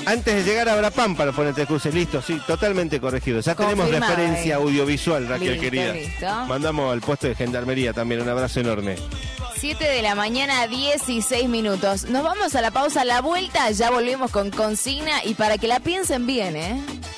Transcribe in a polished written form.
Antes de llegar a Abrapampa, los Puentes Cruces, listo, sí, totalmente corregido. Ya tenemos referencia audiovisual, Raquel, listo, querida. Listo. Mandamos al puesto de gendarmería también, un abrazo enorme. 7 de la mañana, 16 minutos. Nos vamos a la pausa, a la vuelta, ya volvemos con consigna y para que la piensen bien, ¿eh?